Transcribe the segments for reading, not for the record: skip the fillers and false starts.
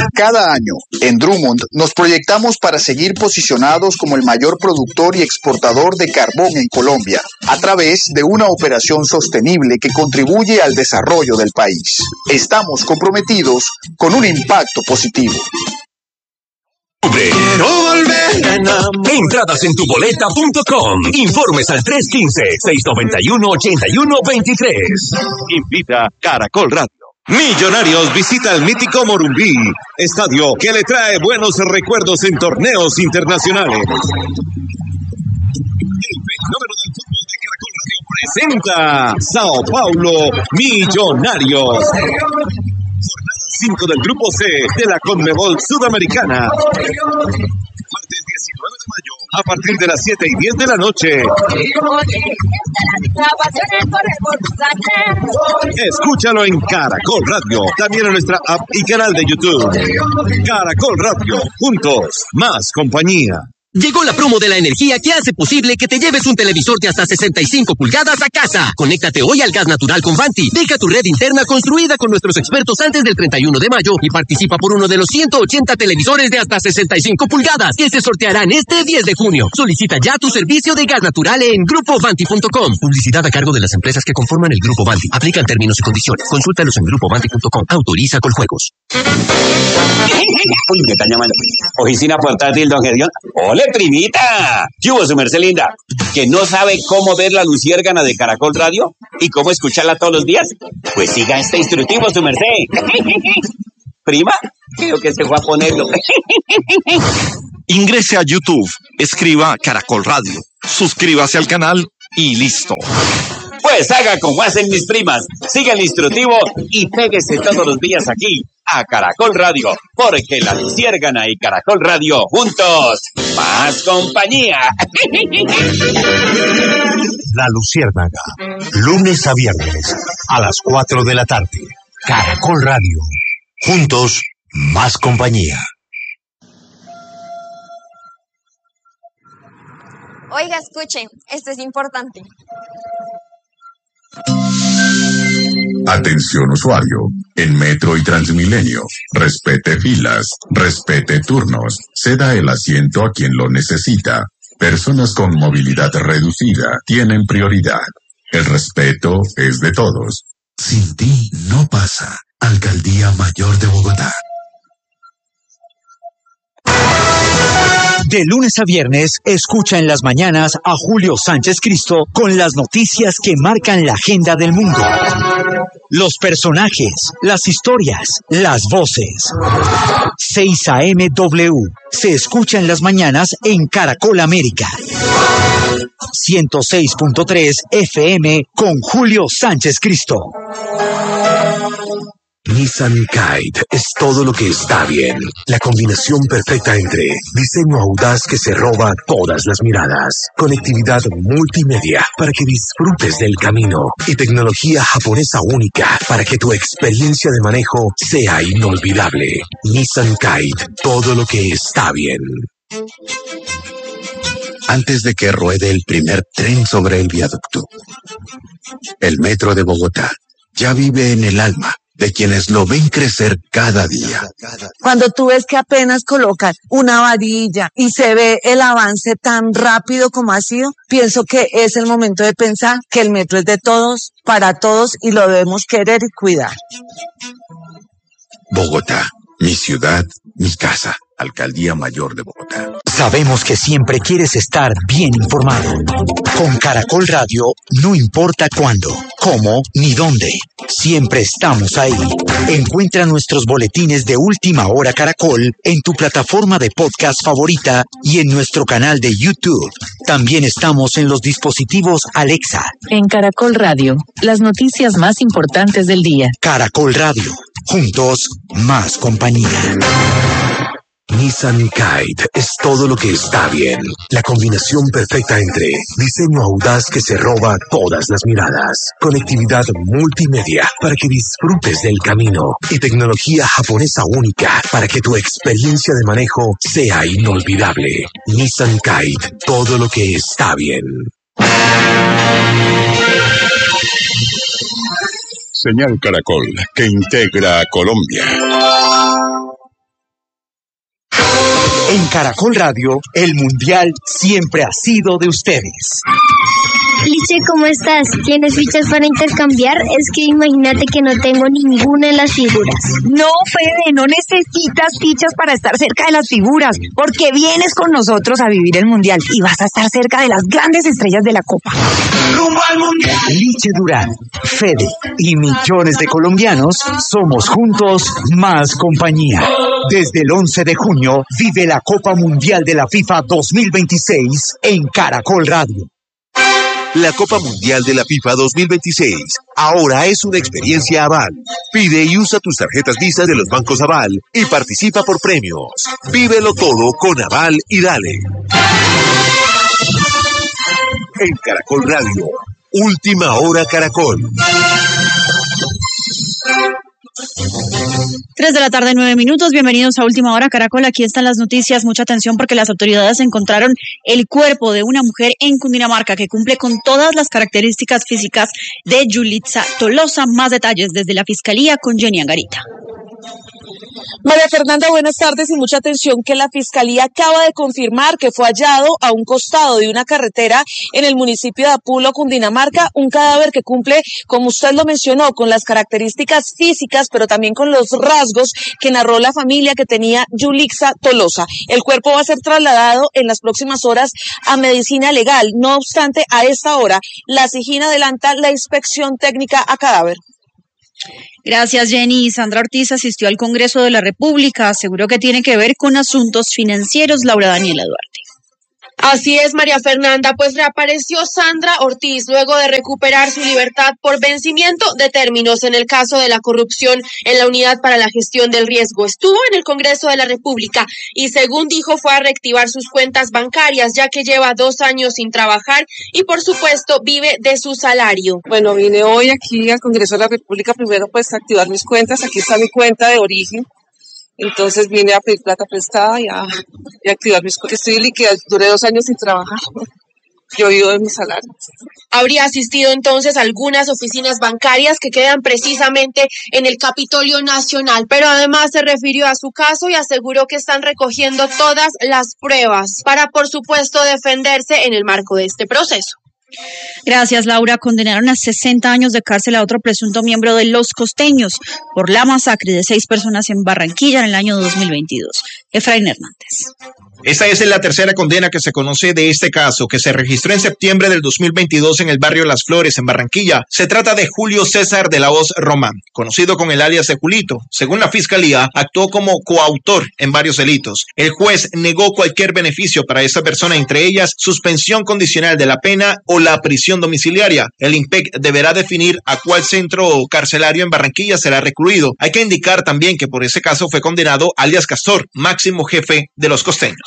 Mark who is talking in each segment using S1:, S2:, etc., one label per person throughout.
S1: Cada año, en Drummond, nos proyectamos para seguir posicionados como el mayor productor y exportador de carbón en Colombia, a través de una operación sostenible que contribuye al desarrollo del país. Estamos comprometidos con un impacto positivo.
S2: Quiero volver a enamorar. Entradas en tuboleta.com. Informes al 315-691-8123.
S3: Invita Caracol Radio. Millonarios visita el mítico Morumbí, estadio que le trae buenos recuerdos en torneos internacionales. El fenómeno del fútbol de Caracol Radio presenta Sao Paulo Millonarios. Jornada 5 del Grupo C de la Conmebol Sudamericana. Martes 19 de mayo, a partir de las 7:10 de la noche. Escúchalo en Caracol Radio, también en nuestra app y canal de YouTube. Caracol Radio, juntos, más compañía.
S4: Llegó la promo de la energía que hace posible que te lleves un televisor de hasta 65 pulgadas a casa. Conéctate hoy al gas natural con Vanti. Deja tu red interna construida con nuestros expertos antes del 31 de mayo y participa por uno de los 180 televisores de hasta 65 pulgadas que se sortearán este 10 de junio. Solicita ya tu servicio de gas natural en grupovanti.com. Publicidad a cargo de las empresas que conforman el Grupo Vanti. Aplican términos y condiciones. Consúltalos en grupovanti.com. Autoriza Coljuegos.
S5: Uy, me están llamando. Oficina portátil, don Gedión. ¡Ole, primita! ¿Qué hubo, su merced linda? ¿Que no sabe cómo ver la luciérgana de Caracol Radio? ¿Y cómo escucharla todos los días? Pues siga este instructivo, su merced. ¿Prima? Creo que se fue a ponerlo.
S3: Ingrese a YouTube, escriba Caracol Radio, suscríbase al canal y listo.
S5: Pues haga como hacen mis primas. Siga el instructivo y péguese todos los días aquí a Caracol Radio, porque la luciérgana y Caracol Radio juntos, más compañía.
S6: La Luciérnaga, lunes a viernes a las 4 de la tarde. Caracol Radio, juntos, más compañía.
S7: Oiga, escuche, esto es importante.
S8: Atención usuario, en Metro y Transmilenio, respete filas, respete turnos, ceda el asiento a quien lo necesita. Personas con movilidad reducida tienen prioridad. El respeto es de todos.
S9: Sin ti no pasa. Alcaldía Mayor de Bogotá.
S10: De lunes a viernes, escucha en las mañanas a Julio Sánchez Cristo con las noticias que marcan la agenda del mundo. Los personajes, las historias, las voces. 6 AM W. Se escucha en las mañanas en Caracol América. 106.3 FM con Julio Sánchez Cristo.
S9: Nissan Kite es todo lo que está bien. La combinación perfecta entre diseño audaz que se roba todas las miradas, conectividad multimedia para que disfrutes del camino y tecnología japonesa única para que tu experiencia de manejo sea inolvidable. Nissan Kite, todo lo que está bien. Antes de que ruede el primer tren sobre el viaducto, el Metro de Bogotá ya vive en el alma de quienes lo ven crecer cada día.
S11: Cuando tú ves que apenas colocan una varilla y se ve el avance tan rápido como ha sido, pienso que es el momento de pensar que el metro es de todos, para todos y lo debemos querer y cuidar.
S9: Bogotá, mi ciudad, mi casa. Alcaldía Mayor de Bogotá.
S10: Sabemos que siempre quieres estar bien informado. Con Caracol Radio, no importa cuándo, cómo ni dónde. Siempre estamos ahí. Encuentra nuestros boletines de Última Hora Caracol en tu plataforma de podcast favorita y en nuestro canal de YouTube. También estamos en los dispositivos Alexa.
S12: En Caracol Radio, las noticias más importantes del día.
S10: Caracol Radio, juntos, más compañía.
S9: Nissan Kite es todo lo que está bien. La combinación perfecta entre diseño audaz que se roba todas las miradas, conectividad multimedia para que disfrutes del camino y tecnología japonesa única para que tu experiencia de manejo sea inolvidable. Nissan Kite, todo lo que está bien.
S8: Señal Caracol, que integra a Colombia.
S10: En Caracol Radio, el Mundial siempre ha sido de ustedes.
S13: Liche, ¿cómo estás? ¿Tienes fichas para intercambiar? Es que imagínate que no tengo ninguna en las figuras.
S14: No, Fede, no necesitas fichas para estar cerca de las figuras, porque vienes con nosotros a vivir el Mundial y vas a estar cerca de las grandes estrellas de la Copa.
S10: ¡Rumbo al Mundial! Liche Durán, Fede y millones de colombianos somos juntos más compañía. Desde el 11 de junio vive la Copa Mundial de la FIFA 2026 en Caracol Radio.
S15: La Copa Mundial de la FIFA 2026 ahora es una experiencia Aval. Pide y usa tus tarjetas Visa de los bancos Aval y participa por premios. Vívelo todo con Aval y dale. En Caracol Radio, Última Hora Caracol.
S16: 3 de la tarde, 9 minutos. Bienvenidos a Última Hora Caracol. Aquí están las noticias. Mucha atención porque las autoridades encontraron el cuerpo de una mujer en Cundinamarca que cumple con todas las características físicas de Yulitza Tolosa. Más detalles desde la Fiscalía con Jenny Angarita.
S17: María Fernanda, buenas tardes y mucha atención que la Fiscalía acaba de confirmar que fue hallado a un costado de una carretera en el municipio de Apulo, Cundinamarca, un cadáver que cumple, como usted lo mencionó, con las características físicas, pero también con los rasgos que narró la familia que tenía Yulitza Tolosa. El cuerpo va a ser trasladado en las próximas horas a medicina legal. No obstante, a esta hora, la SIJIN adelanta la inspección técnica a cadáver.
S16: Gracias, Jenny. Sandra Ortiz asistió al Congreso de la República. Aseguró que tiene que ver con asuntos financieros. Laura Daniela Duarte.
S18: Así es, María Fernanda, pues reapareció Sandra Ortiz luego de recuperar su libertad por vencimiento de términos en el caso de la corrupción en la Unidad para la Gestión del Riesgo. Estuvo en el Congreso de la República y, según dijo, fue a reactivar sus cuentas bancarias, ya que lleva 2 años sin trabajar y, por supuesto, vive de su salario.
S17: Bueno, vine hoy aquí al Congreso de la República primero pues a activar mis cuentas. Aquí está mi cuenta de origen. Entonces vine a pedir plata prestada y a activar mis cuentas. Estoy líquida, duré 2 años sin trabajar. Yo vivo de mi salario.
S18: Habría asistido entonces a algunas oficinas bancarias que quedan precisamente en el Capitolio Nacional, pero además se refirió a su caso y aseguró que están recogiendo todas las pruebas para, por supuesto, defenderse en el marco de este proceso.
S16: Gracias, Laura. Condenaron a 60 años de cárcel a otro presunto miembro de Los Costeños por la masacre de 6 personas en Barranquilla en el año 2022. Efraín Hernández.
S19: Esta es la tercera condena que se conoce de este caso, que se registró en septiembre del 2022 en el barrio Las Flores, en Barranquilla. Se trata de Julio César de la Hoz Román, conocido con el alias de Julito. Según la Fiscalía, actuó como coautor en varios delitos. El juez negó cualquier beneficio para esta persona, entre ellas suspensión condicional de la pena o la prisión domiciliaria. El IMPEC deberá definir a cuál centro carcelario en Barranquilla será recluido. Hay que indicar también que por ese caso fue condenado alias Castor, máximo jefe de Los Costeños.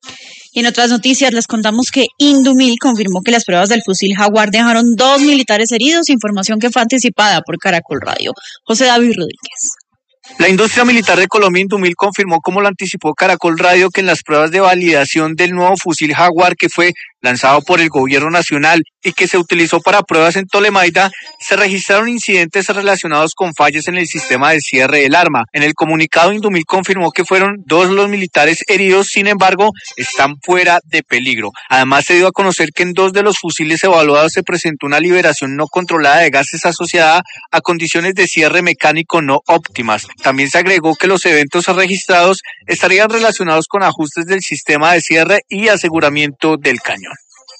S16: Y en otras noticias les contamos que Indumil confirmó que las pruebas del fusil Jaguar dejaron 2 militares heridos, información que fue anticipada por Caracol Radio. José David Rodríguez.
S20: La industria militar de Colombia, Indumil, confirmó, como lo anticipó Caracol Radio, que en las pruebas de validación del nuevo fusil Jaguar, que fue lanzado por el gobierno nacional y que se utilizó para pruebas en Tolemaida, se registraron incidentes relacionados con fallas en el sistema de cierre del arma. En el comunicado, Indumil confirmó que fueron 2 los militares heridos, sin embargo, están fuera de peligro. Además, se dio a conocer que en 2 de los fusiles evaluados se presentó una liberación no controlada de gases asociada a condiciones de cierre mecánico no óptimas. También se agregó que los eventos registrados estarían relacionados con ajustes del sistema de cierre y aseguramiento del cañón.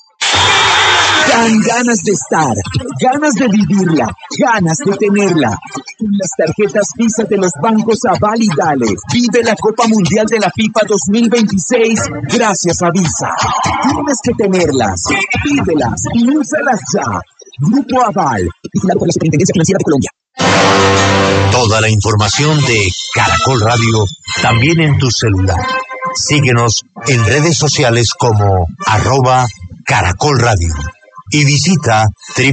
S10: Dan ganas de estar, ganas de vivirla, ganas de tenerla. Con las tarjetas Visa de los bancos Aval y Dale, vive la Copa Mundial de la FIFA 2026 gracias a Visa. Tienes que tenerlas, pídelas y úsalas ya. Grupo Aval, vigilado por la Superintendencia Financiera de Colombia.
S6: Toda la información de Caracol Radio también en tu celular. Síguenos en redes sociales como @Caracol Radio y visita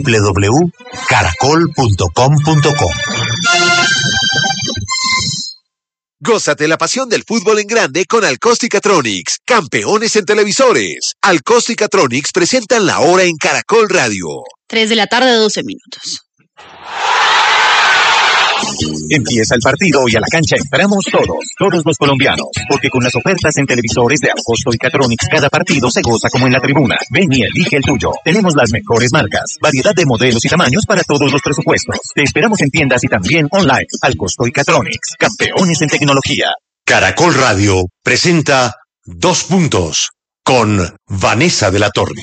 S6: www.caracol.com.co.
S15: Gózate la pasión del fútbol en grande con Alcóstica-Tronics, campeones en televisores. Alcóstica-Tronics presentan la hora en Caracol Radio.
S16: 3 de la tarde, 12 minutos.
S21: Empieza el partido y a la cancha entramos todos los colombianos, porque con las ofertas en televisores de Alcosto y Catronics, cada partido se goza como en la tribuna. Ven y elige el tuyo. Tenemos las mejores marcas, variedad de modelos y tamaños para todos los presupuestos. Te esperamos en tiendas y también online. Alcosto y Catronics, campeones en tecnología.
S6: Caracol Radio presenta 2 Puntos con Vanessa de la Torre.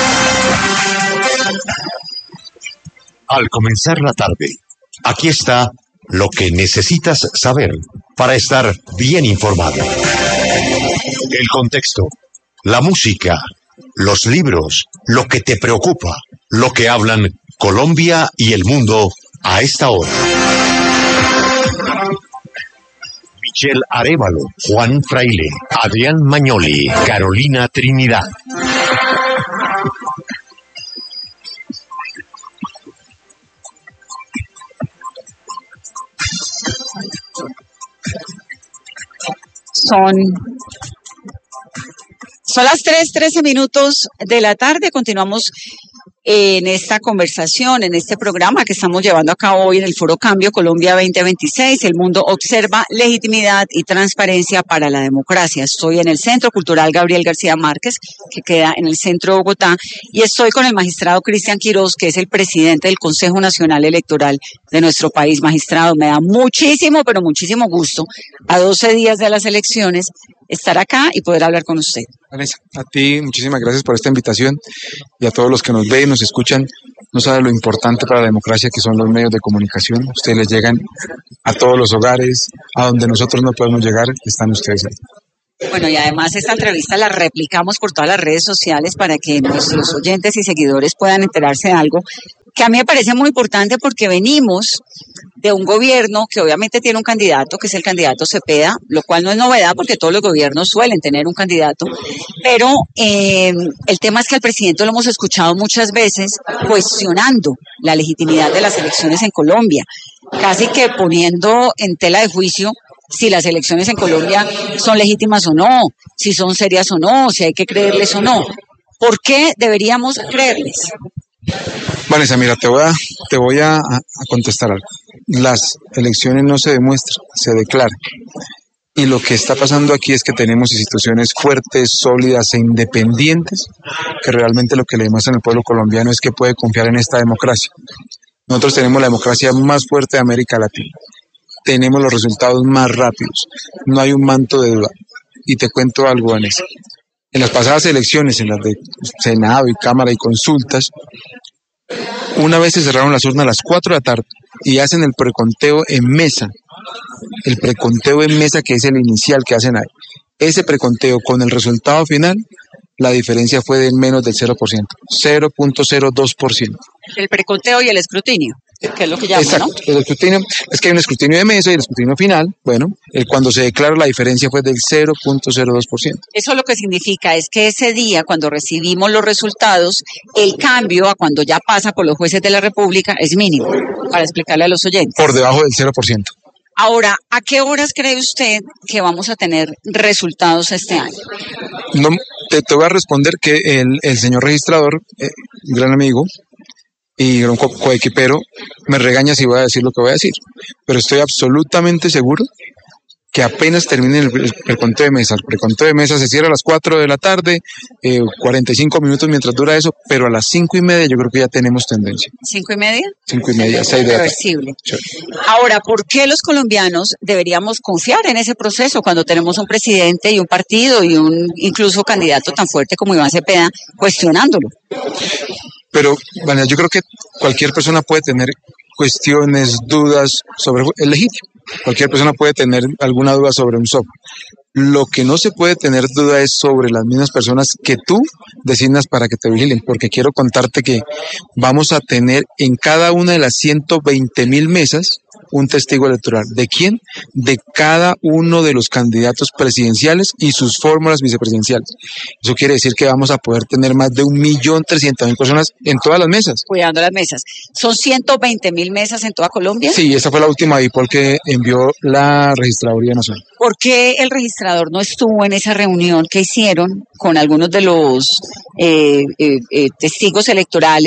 S6: Al comenzar la tarde, aquí está lo que necesitas saber para estar bien informado. El contexto, la música, los libros, lo que te preocupa, lo que hablan Colombia y el mundo a esta hora. Michelle Arévalo, Juan Fraile, Adrián Mañoli, Carolina Trinidad.
S22: Son las 3:13 de la tarde. Continuamos en esta conversación, en este programa que estamos llevando a cabo hoy en el Foro Cambio Colombia 2026. El mundo observa legitimidad y transparencia para la democracia. Estoy en el Centro Cultural Gabriel García Márquez, que queda en el centro de Bogotá, y estoy con el magistrado Cristian Quiroz, que es el presidente del Consejo Nacional Electoral de nuestro país. Magistrado, me da muchísimo, pero muchísimo gusto, a 12 días de las elecciones, estar acá y poder hablar con usted.
S23: Vanessa, a ti muchísimas gracias por esta invitación y a todos los que nos ven y nos escuchan. No saben lo importante para la democracia que son los medios de comunicación. Ustedes les llegan a todos los hogares, a donde nosotros no podemos llegar, están ustedes ahí.
S22: Bueno, y además esta entrevista la replicamos por todas las redes sociales para que nuestros oyentes y seguidores puedan enterarse de algo que a mí me parece muy importante, porque venimos de un gobierno que obviamente tiene un candidato, que es el candidato Cepeda, lo cual no es novedad porque todos los gobiernos suelen tener un candidato, pero el tema es que al presidente lo hemos escuchado muchas veces cuestionando la legitimidad de las elecciones en Colombia, casi que poniendo en tela de juicio si las elecciones en Colombia son legítimas o no, si son serias o no, si hay que creerles o no. ¿Por qué deberíamos creerles?
S23: Vanessa, mira, te voy a contestar algo. Las elecciones no se demuestran, se declaran. Y lo que está pasando aquí es que tenemos instituciones fuertes, sólidas e independientes, que realmente lo que le demuestran al pueblo colombiano es que puede confiar en esta democracia. Nosotros tenemos la democracia más fuerte de América Latina. Tenemos los resultados más rápidos. No hay un manto de duda. Y te cuento algo, Vanessa. En las pasadas elecciones, en las de Senado y Cámara y consultas, una vez se cerraron las urnas a las 4 de la tarde y hacen el preconteo en mesa. El preconteo en mesa, que es el inicial que hacen ahí. Ese preconteo con el resultado final, la diferencia fue de menos del 0%, 0.02%.
S22: El preconteo y el escrutinio, que es lo que llaman,
S23: exacto, ¿no? El escrutinio, es que hay un escrutinio de mesa y el escrutinio final. Bueno, cuando se declara, la diferencia fue del 0.02%.
S22: Eso lo que significa es que ese día, cuando recibimos los resultados, el cambio a cuando ya pasa por los jueces de la República es mínimo, para explicarle a los oyentes.
S23: Por debajo del 0%.
S22: Ahora, ¿a qué horas cree usted que vamos a tener resultados este año?
S23: No, te voy a responder que el señor registrador, un gran amigo y un coequipero, me regaña si voy a decir lo que voy a decir, pero estoy absolutamente seguro que apenas termine el preconteo de mesa. El preconteo de mesa se cierra a las 4 de la tarde, 45 minutos mientras dura eso, pero a las 5:30 yo creo que ya tenemos tendencia.
S22: ¿5:30?
S23: 5:30, 6 de la tarde.
S22: Reversible. Sí. Ahora, ¿por qué los colombianos deberíamos confiar en ese proceso cuando tenemos un presidente y un partido y un incluso candidato tan fuerte como Iván Cepeda cuestionándolo?
S23: Pero, bueno, yo creo que cualquier persona puede tener cuestiones, dudas sobre el legítimo. Cualquier persona puede tener alguna duda sobre un software. Lo que no se puede tener duda es sobre las mismas personas que tú designas para que te vigilen, porque quiero contarte que vamos a tener en cada una de las 120,000 mesas un testigo electoral. ¿De quién? De cada uno de los candidatos presidenciales y sus fórmulas vicepresidenciales. Eso quiere decir que vamos a poder tener más de 1.300.000 personas en todas las mesas.
S22: Cuidando las mesas. ¿Son 120,000 mesas en toda Colombia?
S23: Sí, esa fue la última BIPOL que envió la Registraduría Nacional.
S22: ¿Por qué el registrador no estuvo en esa reunión que hicieron con algunos de los testigos electorales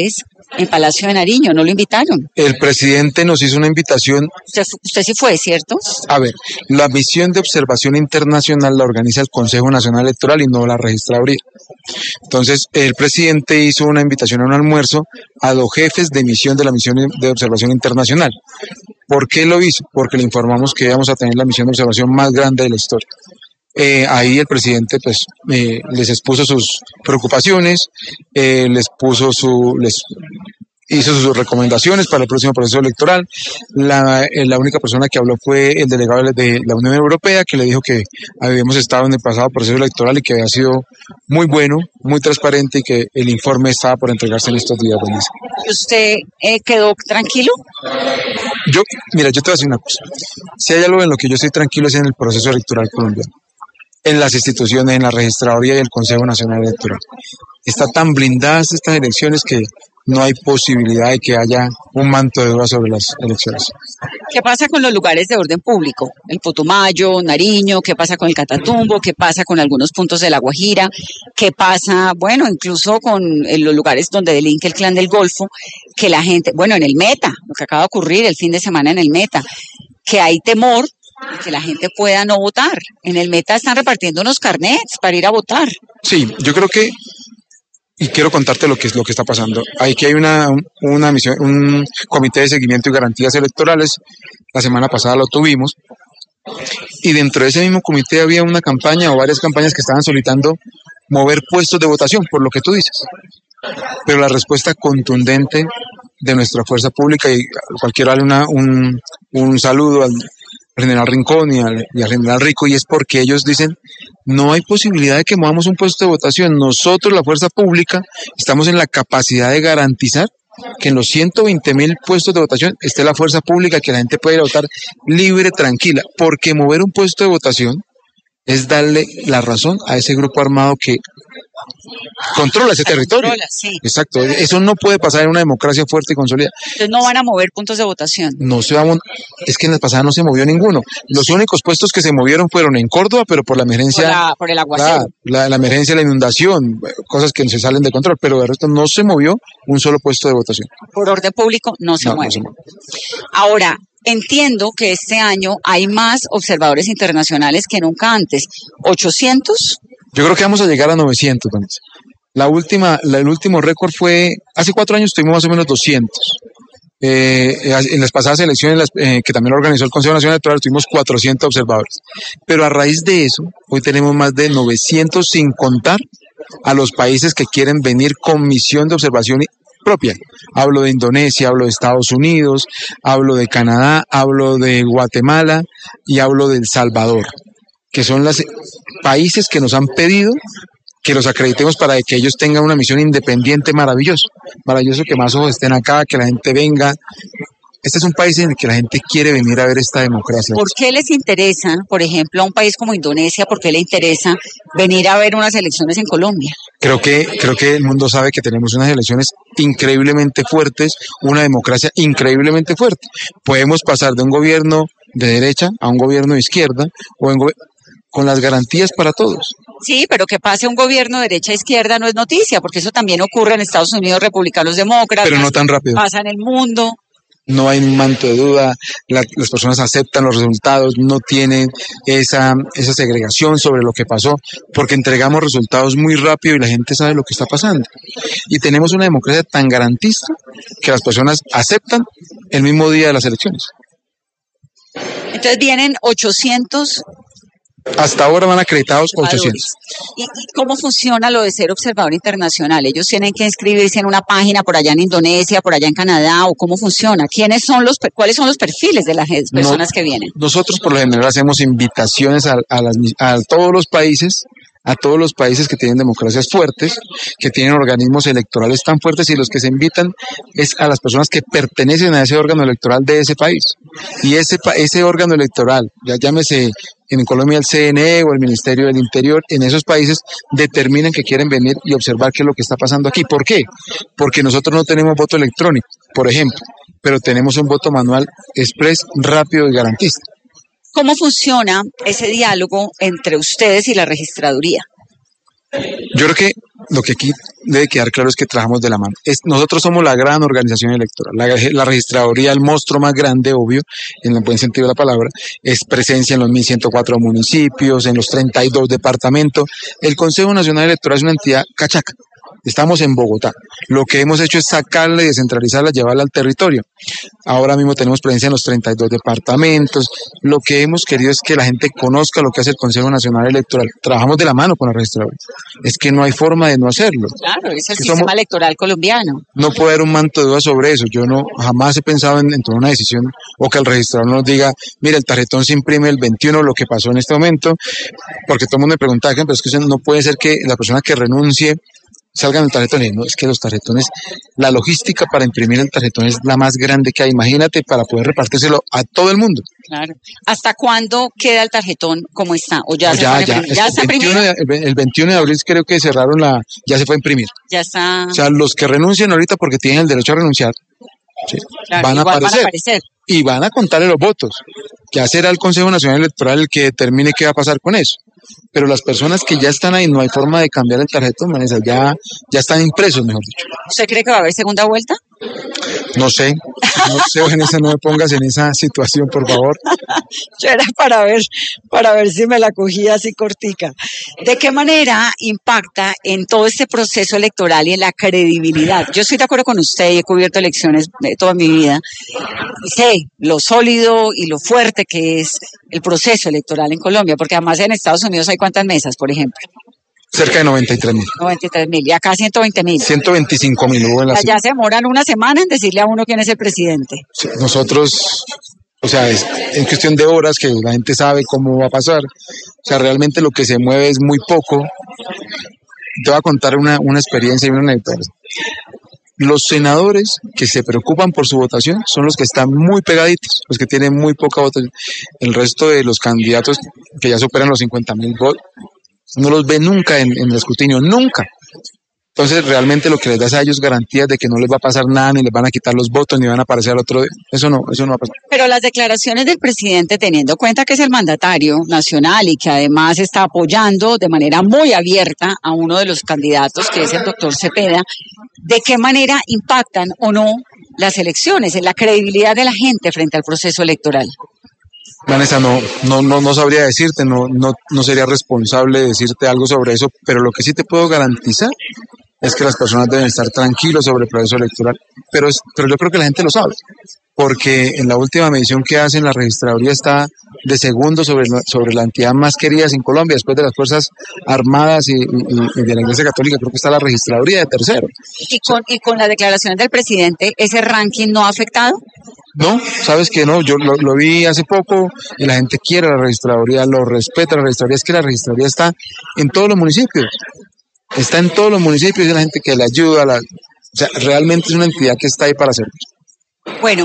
S22: en Palacio de Nariño, no lo invitaron.
S23: El presidente nos hizo una invitación.
S22: Usted sí fue, ¿cierto?
S23: A ver, la misión de observación internacional la organiza el Consejo Nacional Electoral y no la registraduría. Entonces, el presidente hizo una invitación a un almuerzo a los jefes de misión de la misión de observación internacional. ¿Por qué lo hizo? Porque le informamos que íbamos a tener la misión de observación más grande de la historia. Ahí el presidente pues les expuso sus preocupaciones, les hizo sus recomendaciones para el próximo proceso electoral. La única persona que habló fue el delegado de la Unión Europea, que le dijo que habíamos estado en el pasado proceso electoral y que había sido muy bueno, muy transparente y que el informe estaba por entregarse en estos días.
S22: ¿Usted quedó tranquilo?
S23: Mira, yo te voy a decir una cosa. Si hay algo en lo que yo estoy tranquilo es en el proceso electoral colombiano, en las instituciones, en la registraduría y el Consejo Nacional Electoral. Está tan blindadas estas elecciones que no hay posibilidad de que haya un manto de duda sobre las elecciones.
S22: ¿Qué pasa con los lugares de orden público? El Putumayo, Nariño, ¿qué pasa con el Catatumbo? ¿Qué pasa con algunos puntos de La Guajira? ¿Qué pasa, bueno, incluso con los lugares donde delinque el Clan del Golfo? Que la gente, bueno, en el Meta, lo que acaba de ocurrir el fin de semana en el Meta, que hay temor de que la gente pueda no votar. En el Meta están repartiendo unos carnets para ir a votar.
S23: Sí, yo creo que, y quiero contarte lo que está pasando. Aquí hay una misión, un comité de seguimiento y garantías electorales. La semana pasada lo tuvimos. Y dentro de ese mismo comité había una campaña o varias campañas que estaban solicitando mover puestos de votación, por lo que tú dices. Pero la respuesta contundente de nuestra fuerza pública, y cualquiera darle un saludo al general Rincón y al general Rico, y es porque ellos dicen, no hay posibilidad de que movamos un puesto de votación. Nosotros, la fuerza pública, estamos en la capacidad de garantizar que en los 120.000 puestos de votación esté la fuerza pública, que la gente pueda ir a votar libre, tranquila, porque mover un puesto de votación es darle la razón a ese grupo armado que controla ese territorio.
S22: Sí.
S23: Exacto, eso no puede pasar en una democracia fuerte y consolidada.
S22: Entonces no van a mover puntos de votación.
S23: Es que en la pasada no se movió ninguno. Los únicos puestos que se movieron fueron en Córdoba, pero por la emergencia,
S22: por el aguacero.
S23: La emergencia, la inundación, cosas que se salen de control, pero de resto no se movió un solo puesto de votación.
S22: Por orden público no se mueve. Ahora, entiendo que este año hay más observadores internacionales que nunca antes. ¿800?
S23: Yo creo que vamos a llegar a 900, Vanessa. El último récord fue, hace 4 años tuvimos más o menos 200. En las pasadas elecciones, que también organizó el Consejo Nacional Electoral, tuvimos 400 observadores. Pero a raíz de eso, hoy tenemos más de 900 sin contar a los países que quieren venir con misión de observación propia. Hablo de Indonesia, hablo de Estados Unidos, hablo de Canadá, hablo de Guatemala y hablo de El Salvador, que son los países que nos han pedido que los acreditemos para que ellos tengan una misión independiente maravilloso que más ojos estén acá, que la gente venga. Este es un país en el que la gente quiere venir a ver esta democracia.
S22: ¿Por qué les interesa, por ejemplo, a un país como Indonesia, por qué le interesa venir a ver unas elecciones en Colombia?
S23: Creo que el mundo sabe que tenemos unas elecciones increíblemente fuertes, una democracia increíblemente fuerte. Podemos pasar de un gobierno de derecha a un gobierno de izquierda con las garantías para todos.
S22: Sí, pero que pase un gobierno de derecha-izquierda no es noticia, porque eso también ocurre en Estados Unidos, republicanos, demócratas.
S23: Pero no tan rápido.
S22: Pasa en el mundo.
S23: No hay un manto de duda, las personas aceptan los resultados, no tienen esa segregación sobre lo que pasó, porque entregamos resultados muy rápido y la gente sabe lo que está pasando. Y tenemos una democracia tan garantista que las personas aceptan el mismo día de las elecciones.
S22: Entonces vienen 800.
S23: Hasta ahora van acreditados 800.
S22: ¿Y cómo funciona lo de ser observador internacional? ¿Ellos tienen que inscribirse en una página por allá en Indonesia, por allá en Canadá, o cómo funciona? ¿Cuáles son los perfiles de las personas que vienen?
S23: Nosotros por lo general hacemos invitaciones a todos los países, que tienen democracias fuertes, que tienen organismos electorales tan fuertes, y los que se invitan es a las personas que pertenecen a ese órgano electoral de ese país. Y ese órgano electoral, ya llámese en Colombia el CNE o el Ministerio del Interior, en esos países determinan que quieren venir y observar qué es lo que está pasando aquí. ¿Por qué? Porque nosotros no tenemos voto electrónico, por ejemplo, pero tenemos un voto manual express, rápido y garantista.
S22: ¿Cómo funciona ese diálogo entre ustedes y la registraduría?
S23: Yo creo que lo que aquí debe quedar claro es que trabajamos de la mano. Nosotros somos la gran organización electoral. La registraduría, el monstruo más grande, obvio, en el buen sentido de la palabra, es presencia en los 1.104 municipios, en los 32 departamentos. El Consejo Nacional Electoral es una entidad cachaca. Estamos en Bogotá. Lo que hemos hecho es sacarla y descentralizarla, llevarla al territorio. Ahora mismo tenemos presencia en los 32 departamentos. Lo que hemos querido es que la gente conozca lo que hace el Consejo Nacional Electoral. Trabajamos de la mano con la registraduría. Es que no hay forma de no hacerlo.
S22: Claro, es el sistema electoral colombiano.
S23: No puede haber un manto de duda sobre eso. Yo jamás he pensado en tomar una decisión o que el registrador nos diga, mira, el tarjetón se imprime el 21, lo que pasó en este momento, porque todo el mundo me pregunta, pero es que no puede ser que la persona que renuncie salgan el tarjetón. No, es que los tarjetones, la logística para imprimir el tarjetón es la más grande que hay. Imagínate, para poder repartírselo a todo el mundo.
S22: Claro. ¿Hasta cuándo queda el tarjetón como está? ¿O ya se puede imprimir? ¿Ya está imprimido?
S23: El 21 de abril creo que cerraron ya se fue a imprimir.
S22: Ya está.
S23: O sea, los que renuncien ahorita porque tienen el derecho a renunciar, sí,
S22: claro,
S23: van a aparecer. Y van a contarle los votos. Ya será el Consejo Nacional Electoral el que determine qué va a pasar con eso. Pero las personas que ya están ahí, no hay forma de cambiar el tarjetón, Vanessa, ya están impresos, mejor dicho.
S22: ¿Usted cree que va a haber segunda vuelta?
S23: No sé, Vanessa, no me pongas en esa situación, por favor.
S22: Yo era para ver si me la cogía así cortica. ¿De qué manera impacta en todo este proceso electoral y en la credibilidad? Yo estoy de acuerdo con usted y he cubierto elecciones de toda mi vida. Y sé lo sólido y lo fuerte que es el proceso electoral en Colombia, porque además en Estados Unidos hay ¿cuántas mesas, por ejemplo?
S23: Cerca de 93.000.
S22: 93.000 y acá 120.000.
S23: 125.000.
S22: Allá se demoran una semana en decirle a uno quién es el presidente.
S23: Sí, nosotros, o sea, es en cuestión de horas que la gente sabe cómo va a pasar. O sea, realmente lo que se mueve es muy poco. Te voy a contar una experiencia y una anécdota. Los senadores que se preocupan por su votación son los que están muy pegaditos, los que tienen muy poca votación. El resto de los candidatos que ya superan los 50.000 votos, no los ve nunca en el escrutinio, nunca. Entonces, realmente lo que les da a ellos garantías de que no les va a pasar nada, ni les van a quitar los votos, ni van a aparecer al otro día. Eso no va a pasar.
S22: Pero las declaraciones del presidente, teniendo en cuenta que es el mandatario nacional y que además está apoyando de manera muy abierta a uno de los candidatos, que es el doctor Cepeda, ¿de qué manera impactan o no las elecciones, en la credibilidad de la gente frente al proceso electoral?
S23: Vanessa, no sabría decirte, no sería responsable decirte algo sobre eso, pero lo que sí te puedo garantizar es que las personas deben estar tranquilos sobre el proceso electoral, pero yo creo que la gente lo sabe, porque en la última medición que hacen la registraduría está de segundo sobre la entidad más querida en Colombia, después de las Fuerzas Armadas y de la Iglesia Católica, creo que está la registraduría de tercero.
S22: ¿Y con las declaraciones del presidente, ese ranking no ha afectado?
S23: No, sabes que no, yo lo vi hace poco y la gente quiere la registraduría, lo respeta la registraduría, es que la registraduría está en todos los municipios. Está en todos los municipios y la gente que le ayuda, o sea, realmente es una entidad que está ahí para servir.
S22: Bueno,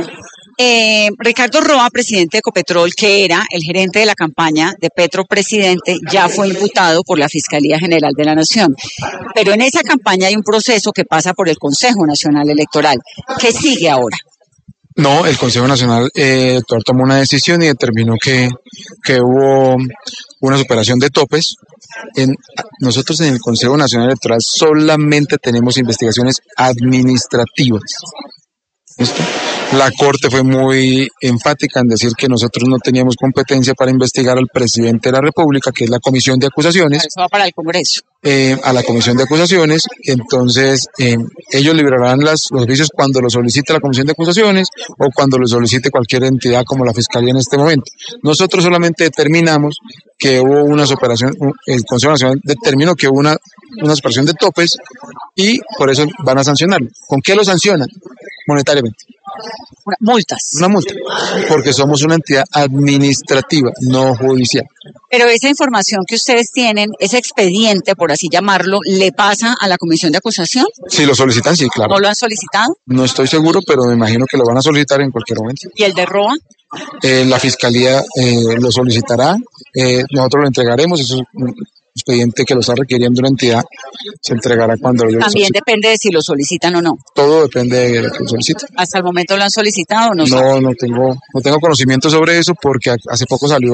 S22: Ricardo Roa, presidente de Ecopetrol, que era el gerente de la campaña de Petro presidente, ya fue imputado por la Fiscalía General de la Nación. Pero en esa campaña hay un proceso que pasa por el Consejo Nacional Electoral. ¿Qué sigue ahora?
S23: No, el Consejo Nacional Electoral tomó una decisión y determinó que hubo una superación de topes. Nosotros en el Consejo Nacional Electoral solamente tenemos investigaciones administrativas. ¿Listo? La Corte fue muy enfática en decir que nosotros no teníamos competencia para investigar al presidente de la República, que es la Comisión de Acusaciones.
S22: Eso va para el Congreso.
S23: A la Comisión de Acusaciones, entonces ellos liberarán los juicios cuando lo solicite la Comisión de Acusaciones o cuando lo solicite cualquier entidad como la Fiscalía en este momento. Nosotros solamente determinamos que hubo una superación, el Consejo Nacional determinó que hubo una superación de topes y por eso van a sancionarlo. ¿Con qué lo sancionan? Monetariamente.
S22: Multas.
S23: Una multa, porque somos una entidad administrativa, no judicial.
S22: Pero esa información que ustedes tienen, ese expediente, por así llamarlo, ¿le pasa a la Comisión de Acusación?
S23: Si lo solicitan, sí, claro.
S22: ¿No lo han solicitado?
S23: No estoy seguro, pero me imagino que lo van a solicitar en cualquier momento.
S22: ¿Y el de Roa?
S23: La Fiscalía lo solicitará, nosotros lo entregaremos, eso es un expediente que lo está requiriendo una entidad, se entregará cuando lo solicite.
S22: También depende de si lo solicitan o no.
S23: Todo depende de lo que lo soliciten.
S22: ¿Hasta el momento lo han solicitado o no?
S23: No tengo conocimiento sobre eso porque hace poco salió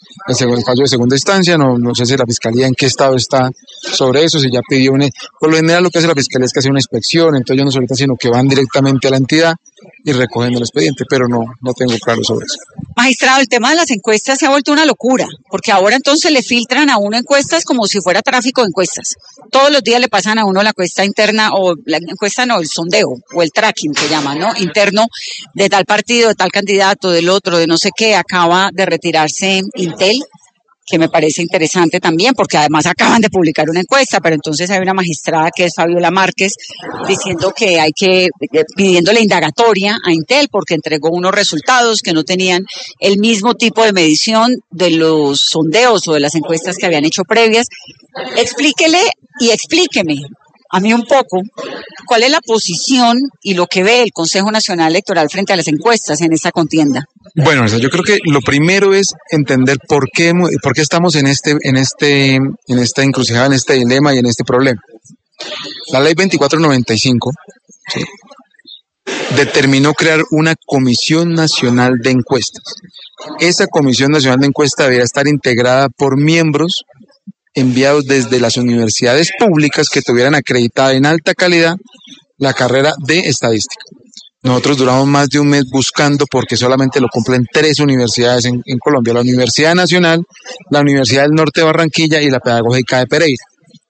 S23: el fallo de segunda instancia. No sé si la Fiscalía en qué estado está sobre eso, si ya pidió por lo general lo que hace la Fiscalía es que hace una inspección, entonces ellos no solicitan, sino que van directamente a la entidad y recogen el expediente, pero no tengo claro sobre eso.
S22: Magistrado, el tema de las encuestas se ha vuelto una locura, porque ahora entonces le filtran a uno encuestas como si fuera tráfico de encuestas. Todos los días le pasan a uno la encuesta interna, o la encuesta no, el sondeo, o el tracking que llaman, ¿no? Interno de tal partido, de tal candidato, del otro, de no sé qué. Acaba de retirarse Intel, que me parece interesante también, porque además acaban de publicar una encuesta, pero entonces hay una magistrada que es Fabiola Márquez diciendo que pidiéndole indagatoria a Intel porque entregó unos resultados que no tenían el mismo tipo de medición de los sondeos o de las encuestas que habían hecho previas. Explíquele y explíqueme a mí un poco cuál es la posición y lo que ve el Consejo Nacional Electoral frente a las encuestas en esta contienda.
S23: Bueno, yo creo que lo primero es entender por qué estamos en esta encrucijada, en este dilema y en este problema. La ley 2495 ¿sí?, determinó crear una Comisión Nacional de Encuestas. Esa Comisión Nacional de Encuestas debería estar integrada por miembros enviados desde las universidades públicas que tuvieran acreditada en alta calidad la carrera de estadística. Nosotros duramos más de un mes buscando porque solamente lo cumplen 3 universidades en Colombia: la Universidad Nacional, la Universidad del Norte de Barranquilla y la Pedagógica de Pereira.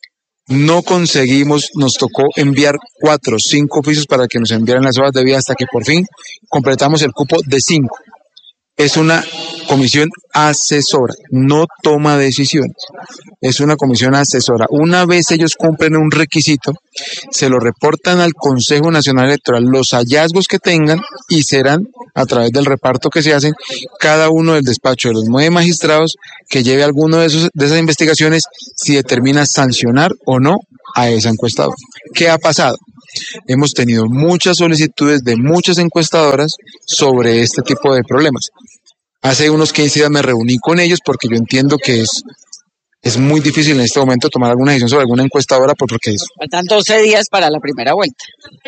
S23: No conseguimos, nos tocó enviar 4 o 5 oficios para que nos enviaran las hojas de vida hasta que por fin completamos el cupo de 5. Es una comisión asesora, no toma decisiones. Es una comisión asesora. Una vez ellos cumplen un requisito, se lo reportan al Consejo Nacional Electoral los hallazgos que tengan y serán, a través del reparto que se hacen, cada uno del despacho de los 9 magistrados que lleve alguno de esas investigaciones si determina sancionar o no a esa encuestadora. ¿Qué ha pasado? Hemos tenido muchas solicitudes de muchas encuestadoras sobre este tipo de problemas. Hace unos 15 días me reuní con ellos porque yo entiendo que es muy difícil en este momento tomar alguna decisión sobre alguna encuestadora porque
S22: faltan 12 días para la primera vuelta.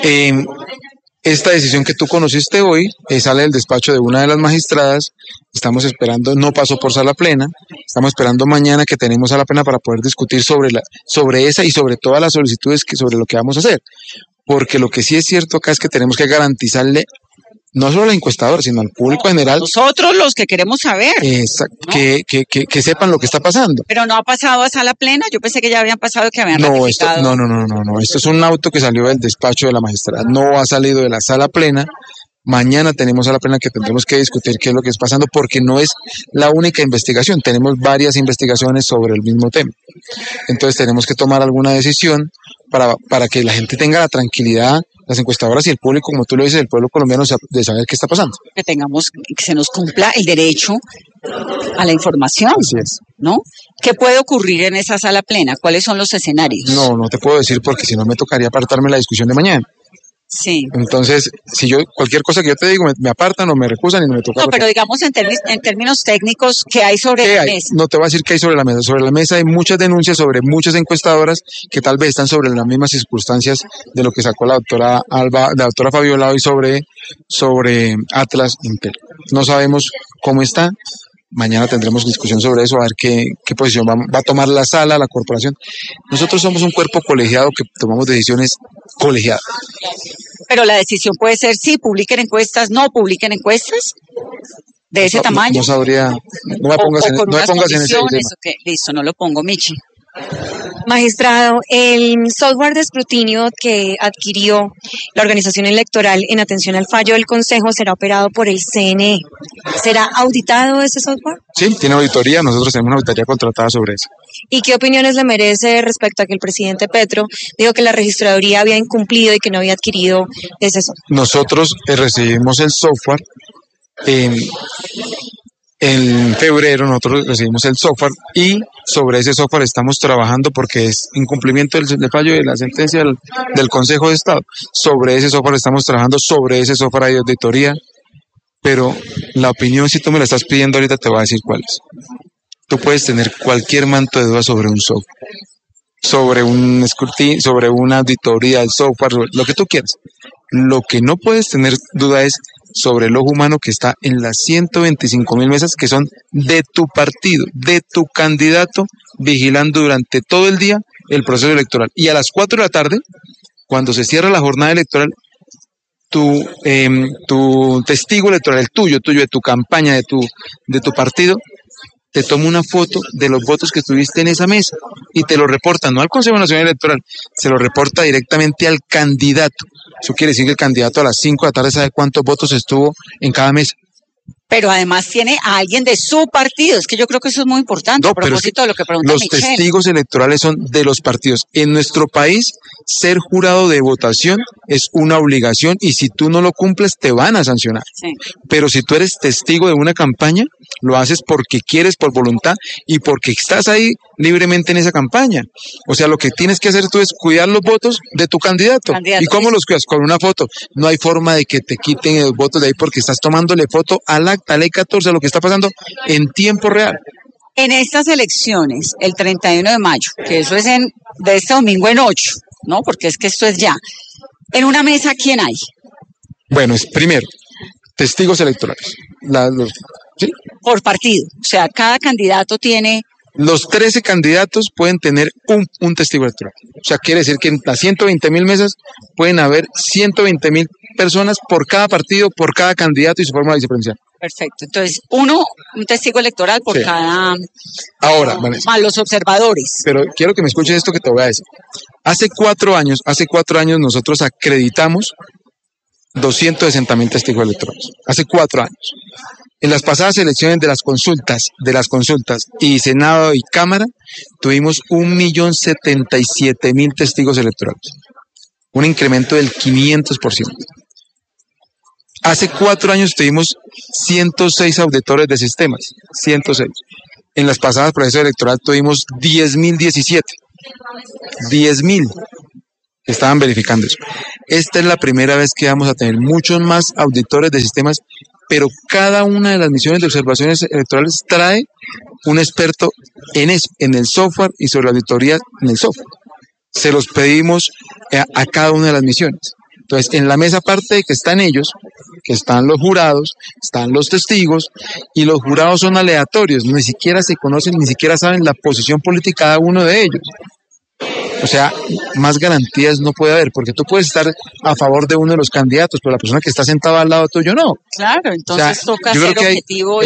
S23: Esta decisión que tú conociste hoy sale del despacho de una de las magistradas. Estamos esperando, no pasó por sala plena. Estamos esperando mañana que tenemos sala plena para poder discutir sobre esa y sobre todas las solicitudes sobre lo que vamos a hacer. Porque lo que sí es cierto acá es que tenemos que garantizarle no solo al encuestador, sino al público general.
S22: Nosotros los que queremos saber.
S23: Exacto, ¿no? Que sepan lo que está pasando.
S22: Pero no ha pasado a sala plena. Yo pensé que ya habían pasado, que habían ratificado.
S23: No. Esto es un auto que salió del despacho de la magistrada. No ha salido de la sala plena. Mañana tenemos sala plena que tendremos que discutir qué es lo que está pasando, porque no es la única investigación. Tenemos varias investigaciones sobre el mismo tema. Entonces tenemos que tomar alguna decisión para que la gente tenga la tranquilidad, las encuestadoras y el público, como tú lo dices, el pueblo colombiano, de saber qué está pasando.
S22: Que se nos cumpla el derecho a la información.
S23: Así es.
S22: ¿No? ¿Qué puede ocurrir en esa sala plena? ¿Cuáles son los escenarios?
S23: No te puedo decir porque si no me tocaría apartarme la discusión de mañana.
S22: Sí.
S23: Entonces, si cualquier cosa que yo te digo, me apartan o me recusan y no me toca.
S22: No, pero digamos en términos técnicos, ¿qué hay sobre la mesa?
S23: No te voy a decir qué hay sobre la mesa. Sobre la mesa hay muchas denuncias sobre muchas encuestadoras que tal vez están sobre las mismas circunstancias de lo que sacó la doctora Fabiola hoy sobre Atlas Intel. No sabemos cómo está. Mañana tendremos discusión sobre eso, a ver qué posición va a tomar la sala, la corporación. Nosotros somos un cuerpo colegiado que tomamos decisiones colegiadas.
S22: Pero la decisión puede ser sí, publiquen encuestas, no publiquen encuestas de ese tamaño.
S23: No sabría, no me pongas en ese dilema.
S22: Okay, listo, no lo pongo, Michi.
S7: Magistrado, el software de escrutinio que adquirió la organización electoral en atención al fallo del Consejo será operado por el CNE. ¿Será auditado ese software?
S23: Sí, tiene auditoría. Nosotros tenemos una auditoría contratada sobre eso.
S7: ¿Y qué opiniones le merece respecto a que el presidente Petro dijo que la registraduría había incumplido y que no había adquirido ese software?
S23: Nosotros recibimos el software en febrero. Nosotros recibimos el software y sobre ese software estamos trabajando porque es incumplimiento del fallo de la sentencia del Consejo de Estado. Sobre ese software estamos trabajando, sobre ese software hay auditoría, pero la opinión, si tú me la estás pidiendo ahorita, te voy a decir cuál es. Tú puedes tener cualquier manto de duda sobre un software, sobre un escrutinio, sobre una auditoría del software, lo que tú quieras. Lo que no puedes tener duda es sobre el ojo humano que está en las 125.000 mesas que son de tu partido, de tu candidato, vigilando durante todo el día el proceso electoral. Y a las 4 de la tarde, cuando se cierra la jornada electoral, tu testigo electoral, el tuyo, de tu campaña, de tu partido, te toma una foto de los votos que estuviste en esa mesa y te lo reporta, no al Consejo Nacional Electoral, se lo reporta directamente al candidato. Eso quiere decir que el candidato a las 5 de la tarde sabe cuántos votos estuvo en cada mesa.
S22: Pero además tiene a alguien de su partido. Es que yo creo que eso es muy importante,
S23: No,
S22: a propósito de lo que pregunta
S23: los
S22: Michelle.
S23: testigos electorales son de los partidos. En nuestro país, ser jurado de votación es una obligación y si tú no lo cumples, te van a sancionar.
S22: Sí.
S23: Pero si tú eres testigo de una campaña, lo haces porque quieres, por voluntad y porque estás ahí libremente en esa campaña. O sea, lo que tienes que hacer tú es cuidar los votos de tu candidato. ¿Y cómo los cuidas? Con una foto. No hay forma de que te quiten los votos de ahí porque estás tomándole foto al acta, ley 14, a lo que está pasando en tiempo real.
S22: En estas elecciones, el 31 de mayo, que eso es de este domingo en 8, ¿no? Porque es que esto es ya. En una mesa, ¿quién hay?
S23: Bueno, es primero, testigos electorales. ¿Sí?
S22: Por partido. O sea, cada candidato tiene...
S23: Los 13 candidatos pueden tener un testigo electoral. O sea, quiere decir que en las 120.000 mesas pueden haber 120.000 personas por cada partido, por cada candidato y su fórmula vicepresidencial.
S22: Perfecto. Entonces, un testigo electoral por cada...
S23: Ahora, Vanessa,
S22: más los observadores.
S23: Pero quiero que me escuches esto que te voy a decir. Hace 4 años nosotros acreditamos 260.000 testigos electorales. Hace 4 años. En las pasadas elecciones de las consultas y Senado y Cámara, tuvimos 1.077.000 testigos electorales. Un incremento del 500%. Hace 4 años tuvimos 106 auditores de sistemas. 106. En las pasadas procesos electorales tuvimos 10.017. 10.000 que estaban verificando eso. Esta es la primera vez que vamos a tener muchos más auditores de sistemas, pero cada una de las misiones de observaciones electorales trae un experto en eso, en el software y sobre la auditoría en el software. Se los pedimos a cada una de las misiones. Entonces, en la mesa, aparte de que están ellos, que están los jurados, están los testigos, y los jurados son aleatorios, ni siquiera se conocen, ni siquiera saben la posición política de cada uno de ellos. O sea, más garantías no puede haber, porque tú puedes estar a favor de uno de los candidatos, pero la persona que está sentada al lado tuyo no.
S22: Claro, entonces
S23: O sea,
S22: toca
S23: yo
S22: ser
S23: creo que
S22: objetivo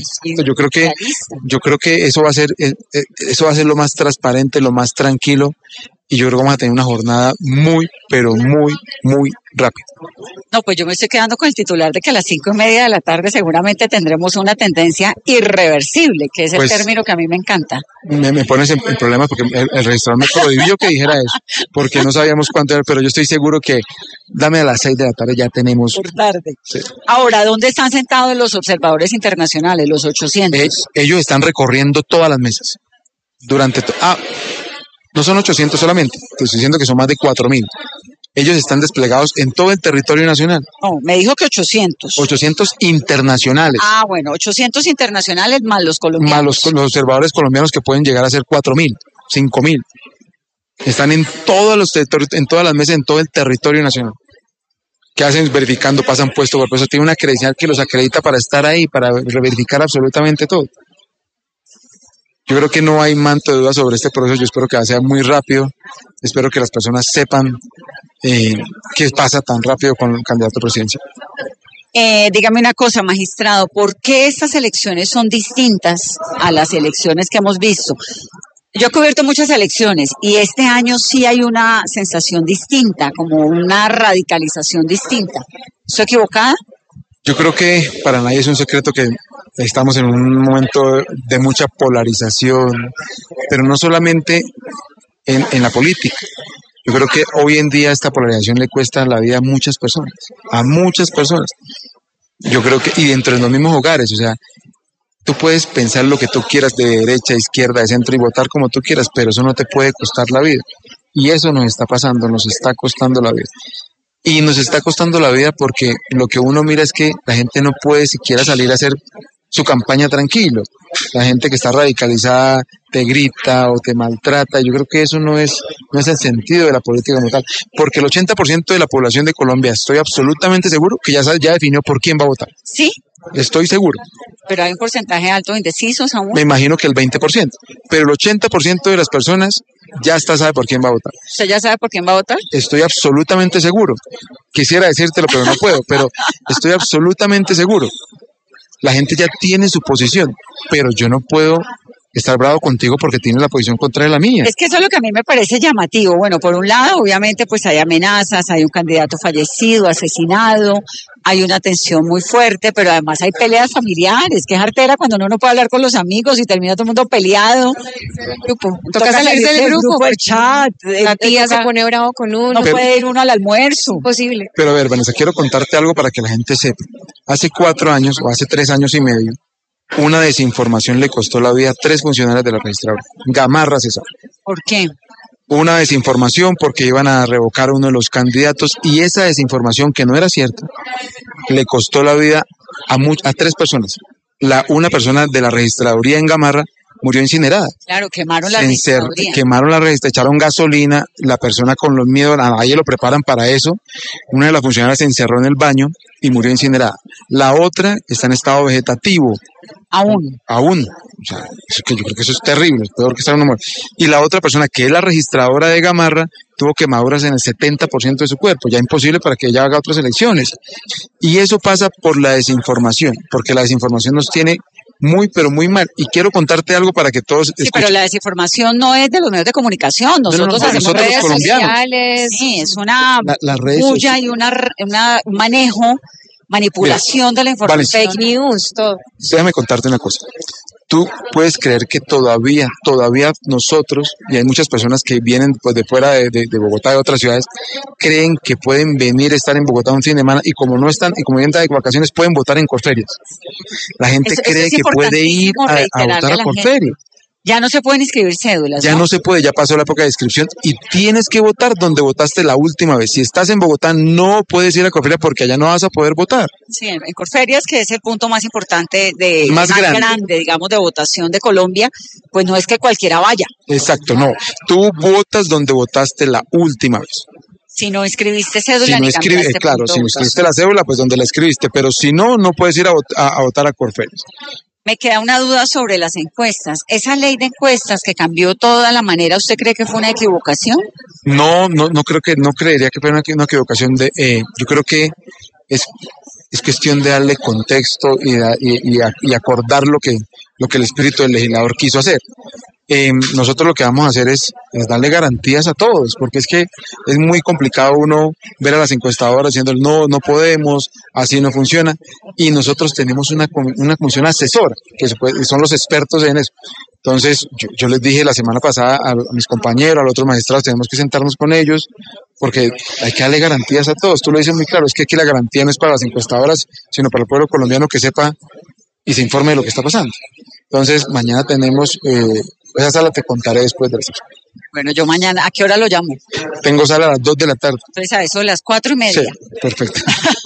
S23: yo creo que eso va a ser lo más transparente, lo más tranquilo, y yo creo que vamos a tener una jornada muy, pero muy, muy rápida.
S22: No, pues yo me estoy quedando con el titular de que a las 5:30 de la tarde seguramente tendremos una tendencia irreversible, que es el término que a mí me encanta.
S23: Me pones en problemas porque el registrador me prohibió que dijera eso, porque no sabíamos cuánto era, pero yo estoy seguro que dame a las 6 de la tarde ya tenemos.
S22: Por tarde.
S23: Sí.
S22: Ahora, ¿dónde están sentados los observadores internacionales, los 800?
S23: Ellos están recorriendo todas las mesas. No son 800 solamente, te estoy diciendo que son más de 4.000. Ellos están desplegados en todo el territorio nacional.
S22: No, me dijo que 800.
S23: 800 internacionales.
S22: Ah, bueno, 800 internacionales más los colombianos.
S23: Más los observadores colombianos que pueden llegar a ser 4.000, 5.000. Están en todos los territorios, en todas las mesas, en todo el territorio nacional. ¿Qué hacen? Verificando, pasan puesto por puesto. Tiene una credencial que los acredita para estar ahí, para verificar absolutamente todo. Yo creo que no hay manto de duda sobre este proceso. Yo espero que sea muy rápido. Espero que las personas sepan qué pasa tan rápido con el candidato presidencial.
S22: Dígame una cosa, magistrado, ¿por qué estas elecciones son distintas a las elecciones que hemos visto? Yo he cubierto muchas elecciones y este año sí hay una sensación distinta, como una radicalización distinta. ¿Estoy equivocada?
S23: Yo creo que para nadie es un secreto que estamos en un momento de mucha polarización, pero no solamente en la política. Yo creo que hoy en día esta polarización le cuesta la vida a muchas personas. Yo creo que, y dentro de los mismos hogares, o sea, tú puedes pensar lo que tú quieras de derecha, izquierda, de centro y votar como tú quieras, pero eso no te puede costar la vida. Y eso nos está pasando, nos está costando la vida. Y nos está costando la vida porque lo que uno mira es que la gente no puede siquiera salir a hacer su campaña tranquilo. La gente que está radicalizada te grita o te maltrata. Yo creo que eso no es el sentido de la política como tal, porque el 80% de la población de Colombia, estoy absolutamente seguro que ya definió por quién va a votar.
S22: Sí,
S23: Estoy seguro.
S22: pero hay un porcentaje alto de indecisos aún.
S23: Me imagino que el 20%, pero el 80% de las personas ya sabe por quién va a votar.
S22: ¿Usted ya sabe por quién va a votar?
S23: Estoy absolutamente seguro. Quisiera decírtelo, pero no puedo, pero estoy absolutamente seguro. La gente ya tiene su posición, pero yo no puedo estar bravo contigo porque tienes la posición contraria a la mía.
S22: Es que eso es lo que a mí me parece llamativo. Bueno, por un lado, obviamente, pues hay amenazas, hay un candidato fallecido, asesinado, hay una tensión muy fuerte, pero además hay peleas familiares, que es artera cuando uno no puede hablar con los amigos y termina todo el mundo peleado.
S7: Toca salirse del grupo,
S22: el chat.
S7: La tía se pone bravo con uno.
S22: No puede ir uno al almuerzo.
S7: Imposible.
S23: Pero a ver, Vanessa, quiero contarte algo para que la gente sepa. Hace 4 años o hace 3 años y medio, una desinformación le costó la vida a 3 funcionarios de la registradora. Gamarra se sabe.
S22: ¿Por qué?
S23: Una desinformación porque iban a revocar a uno de los candidatos y esa desinformación que no era cierta le costó la vida a 3 personas. Una persona de la registraduría en Gamarra murió incinerada.
S22: Claro, quemaron la registraduría.
S23: Quemaron la registraduría, echaron gasolina, la persona con los miedos, ahí lo preparan para eso. Una de las funcionarias se encerró en el baño y murió incinerada. La otra está en estado vegetativo.
S22: Aún.
S23: O sea, yo creo que eso es terrible, es peor que estar en una muerte. Y la otra persona, que es la registradora de Gamarra, tuvo quemaduras en el 70% de su cuerpo, ya imposible para que ella haga otras elecciones. Y eso pasa por la desinformación, porque la desinformación nos tiene muy, pero muy mal. Y quiero contarte algo para que todos
S22: escuchen. Sí, pero la desinformación no es de los medios de comunicación. Nosotros hacemos redes sociales. Sí, es una bulla y un manejo, manipulación de la información.
S23: Fake news, todo. Déjame contarte una cosa. Tú puedes creer que todavía nosotros, y hay muchas personas que vienen pues, de fuera de Bogotá, de otras ciudades, creen que pueden venir a estar en Bogotá un fin de semana y como no están, y como vienen de vacaciones, pueden votar en Corferias. La gente cree que puede ir a votar a Corferias.
S22: Ya no se pueden inscribir cédulas.
S23: Ya no se puede, ya pasó la época de inscripción y tienes que votar donde votaste la última vez. Si estás en Bogotá, no puedes ir a Corferias porque allá no vas a poder votar.
S22: Sí, en Corferias, que es el punto más importante,
S23: más grande,
S22: digamos, de votación de Colombia, pues no es que cualquiera vaya.
S23: Exacto, no. Tú votas donde votaste la última vez.
S22: Si no inscribiste cédula, ni cambiaste
S23: claro, si no inscribiste la cédula, pues donde la escribiste, pero si no, no puedes ir a votar a Corferias.
S22: Me queda una duda sobre las encuestas. ¿Esa ley de encuestas que cambió toda la manera, usted cree que fue una equivocación?
S23: No creería que fue una equivocación. Yo creo que es cuestión de darle contexto y acordar lo que el espíritu del legislador quiso hacer. Nosotros lo que vamos a hacer es darle garantías a todos, porque es que es muy complicado uno ver a las encuestadoras diciendo no podemos, así no funciona, y nosotros tenemos una comisión asesora, que son los expertos en eso. Entonces, yo les dije la semana pasada a mis compañeros, a los otros magistrados, tenemos que sentarnos con ellos, porque hay que darle garantías a todos. Tú lo dices muy claro, es que aquí la garantía no es para las encuestadoras, sino para el pueblo colombiano que sepa y se informe de lo que está pasando. Entonces, mañana tenemos... esa sala te contaré después de la sesión.
S22: Bueno, yo mañana, ¿a qué hora lo llamo?
S23: Tengo sala a las 2 de la tarde.
S22: Entonces a eso de las 4:30.
S23: Sí, perfecto.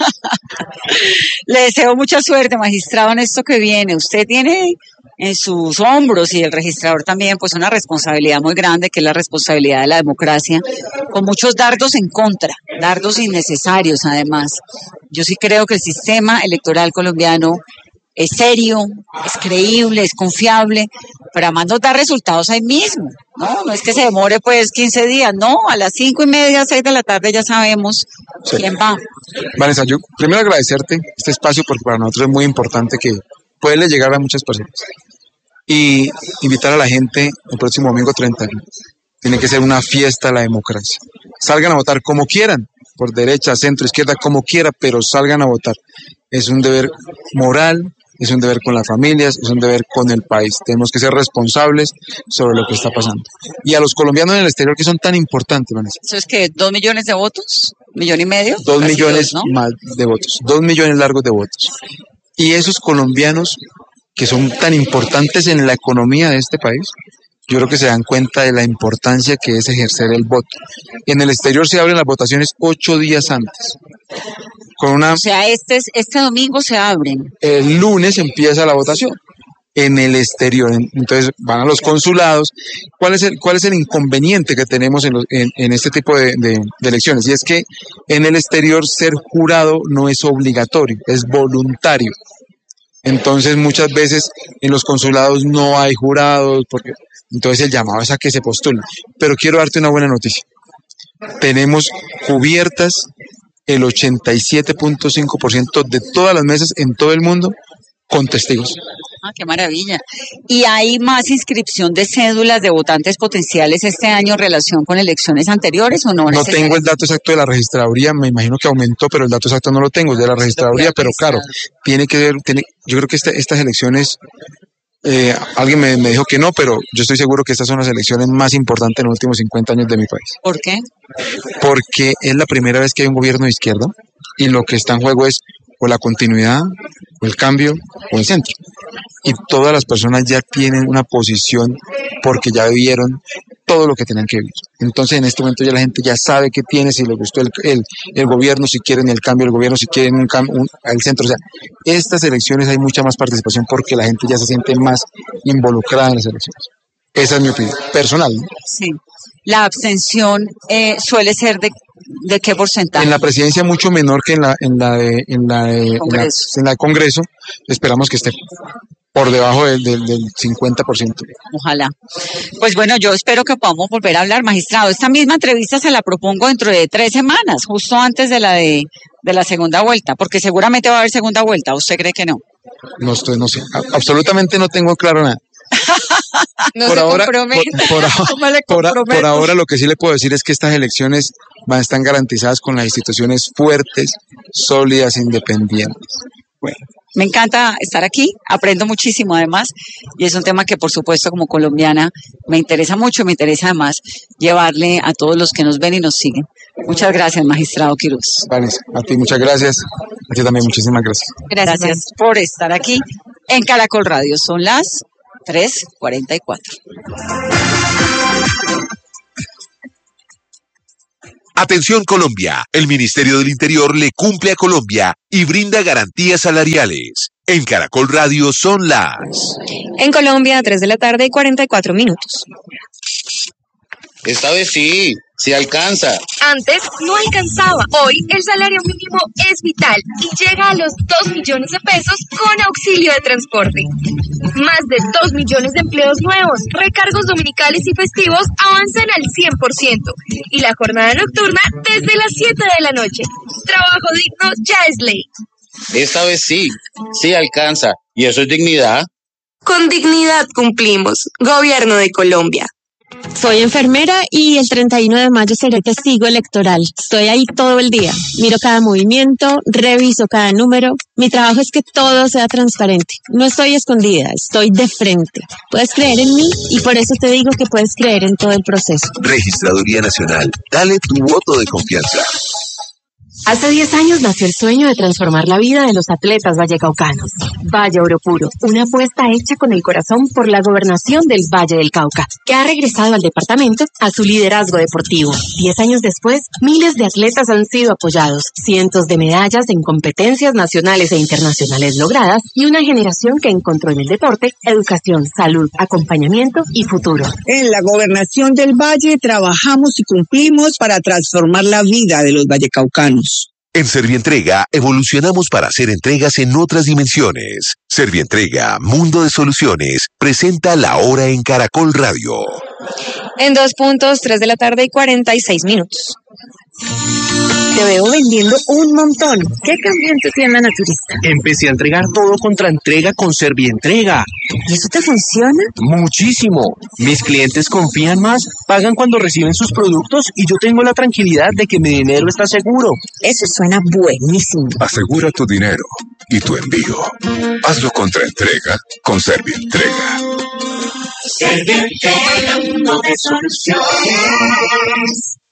S22: Le deseo mucha suerte, magistrado, en esto que viene. Usted tiene en sus hombros y el registrador también, pues una responsabilidad muy grande, que es la responsabilidad de la democracia, con muchos dardos en contra, dardos innecesarios además. Yo sí creo que el sistema electoral colombiano es serio, es creíble, es confiable, pero además nos da resultados ahí mismo, no es que se demore pues 15 días, no, a las 5:30, 6 de la tarde ya sabemos quién va.
S23: Vanessa, yo primero agradecerte este espacio porque para nosotros es muy importante que pueda llegar a muchas personas y invitar a la gente el próximo domingo 31. Tiene que ser una fiesta a la democracia. Salgan a votar como quieran, por derecha, centro, izquierda, como quiera, pero salgan a votar. Es un deber moral, es un deber con las familias, es un deber con el país. Tenemos que ser responsables sobre lo que está pasando. Y a los colombianos en el exterior que son tan importantes, Vanessa.
S22: ¿Eso es que 2 millones de votos? ¿1,5 millones?
S23: 2 millones más de votos, 2 millones largos de votos. Y esos colombianos que son tan importantes en la economía de este país, yo creo que se dan cuenta de la importancia que es ejercer el voto. En el exterior se abren las votaciones 8 días antes.
S22: O sea, este domingo se abren.
S23: El lunes empieza la votación en el exterior. Entonces van a los consulados. ¿Cuál es el inconveniente que tenemos en este tipo de elecciones? Y es que en el exterior ser jurado no es obligatorio, es voluntario. Entonces muchas veces en los consulados no hay jurados, entonces el llamado es a que se postulen. Pero quiero darte una buena noticia. Tenemos cubiertas el 87.5% de todas las mesas en todo el mundo con testigos.
S22: Ah, qué maravilla. ¿Y hay más inscripción de cédulas de votantes potenciales este año en relación con elecciones anteriores o no?
S23: No tengo el dato exacto de la registraduría, me imagino que aumentó, pero el dato exacto no lo tengo, es de la registraduría, pero claro, tiene que ver, yo creo que estas elecciones, alguien me dijo que no, pero yo estoy seguro que estas son las elecciones más importantes en los últimos 50 años de mi país.
S22: ¿Por qué?
S23: Porque es la primera vez que hay un gobierno de izquierda y lo que está en juego es o la continuidad, o el cambio, o el centro. Y todas las personas ya tienen una posición porque ya vivieron todo lo que tenían que vivir. Entonces en este momento ya la gente ya sabe qué tiene, si le gustó el gobierno, si quieren el cambio del gobierno, si quieren el centro. O sea, estas elecciones hay mucha más participación porque la gente ya se siente más involucrada en las elecciones. Esa es mi opinión personal, ¿no?
S22: Sí. La abstención suele ser ¿de qué porcentaje?
S23: En la presidencia mucho menor que en la de Congreso. Esperamos que esté por debajo del 50%.
S22: Ojalá. Pues bueno, yo espero que podamos volver a hablar, magistrado. Esta misma entrevista se la propongo dentro de 3 semanas, justo antes de la segunda vuelta, porque seguramente va a haber segunda vuelta. ¿Usted cree que no?
S23: No sé. Absolutamente no tengo claro nada.
S22: No por ahora,
S23: por ahora lo que sí le puedo decir es que estas elecciones están garantizadas con las instituciones fuertes, sólidas, independientes.
S22: Bueno, me encanta estar aquí, aprendo muchísimo además, y es un tema que por supuesto como colombiana me interesa mucho, me interesa además llevarle a todos los que nos ven y nos siguen. Muchas gracias, magistrado Quiroz.
S23: Vale, a ti muchas gracias, a ti también muchísimas gracias.
S22: Gracias por estar aquí en Caracol Radio, son las 3:44.
S15: Atención Colombia, el Ministerio del Interior le cumple a Colombia y brinda garantías salariales. En Caracol Radio son las...
S7: En Colombia, 3:44 p.m.
S1: Esta vez sí alcanza.
S2: Antes no alcanzaba. Hoy el salario mínimo es vital y llega a los 2 millones de pesos con auxilio de transporte. Más de 2 millones de empleos nuevos, recargos dominicales y festivos avanzan al 100%. Y la jornada nocturna desde las 7 de la noche. Trabajo digno ya es ley.
S1: Esta vez sí alcanza. ¿Y eso es dignidad?
S2: Con dignidad cumplimos. Gobierno de Colombia.
S4: Soy enfermera y el 31 de mayo seré testigo electoral. Estoy ahí todo el día. Miro cada movimiento, reviso cada número. Mi trabajo es que todo sea transparente. No estoy escondida, estoy de frente. Puedes creer en mí y por eso te digo que puedes creer en todo el proceso.
S15: Registraduría Nacional, dale tu voto de confianza.
S4: Hace 10 años nació el sueño de transformar la vida de los atletas vallecaucanos. Valle Oro Puro, una apuesta hecha con el corazón por la gobernación del Valle del Cauca, que ha regresado al departamento a su liderazgo deportivo. 10 años después, miles de atletas han sido apoyados, cientos de medallas en competencias nacionales e internacionales logradas y una generación que encontró en el deporte educación, salud, acompañamiento y futuro.
S24: En la gobernación del Valle trabajamos y cumplimos para transformar la vida de los vallecaucanos.
S15: En Servientrega evolucionamos para hacer entregas en otras dimensiones. Servientrega, Mundo de Soluciones, presenta La Hora en Caracol Radio.
S7: En 2 puntos, 3:46 p.m.
S4: Te veo vendiendo un montón. ¿Qué cambió en tu tienda naturista?
S25: Empecé a entregar todo contra entrega con Servientrega.
S4: ¿Y eso te funciona?
S25: Muchísimo. Mis clientes confían más, pagan cuando reciben sus productos y yo tengo la tranquilidad de que mi dinero está seguro.
S4: Eso suena buenísimo.
S8: Asegura tu dinero y tu envío. Hazlo contra entrega con Servientrega.
S26: Servientrega, Mundo de Soluciones.